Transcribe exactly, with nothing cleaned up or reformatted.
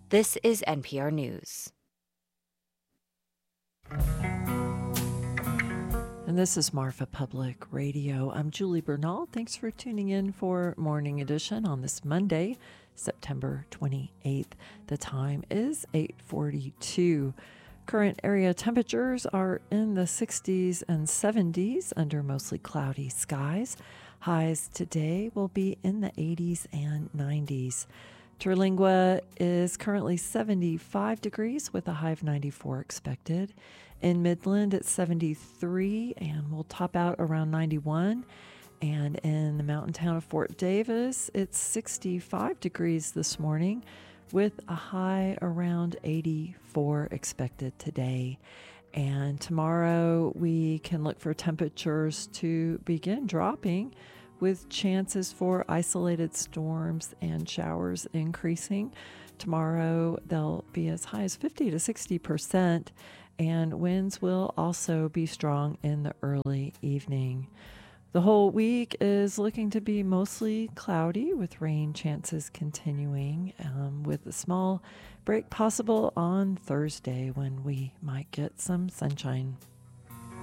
This is N P R News. And this is Marfa Public Radio. I'm Julie Bernal. Thanks for tuning in for Morning Edition on this Monday, September twenty-eighth. The time is eight forty-two. Current area temperatures are in the sixties and seventies under mostly cloudy skies. Highs today will be in the eighties and nineties. Terlingua is currently seventy-five degrees with a high of ninety-four expected. In Midland, it's seventy-three and will top out around ninety-one. And in the mountain town of Fort Davis, it's sixty-five degrees this morning with a high around eighty-four expected today. And tomorrow we can look for temperatures to begin dropping with chances for isolated storms and showers increasing. Tomorrow they'll be as high as fifty to sixty percent. And winds will also be strong in the early evening. The whole week is looking to be mostly cloudy with rain chances continuing, um, with a small break possible on Thursday when we might get some sunshine.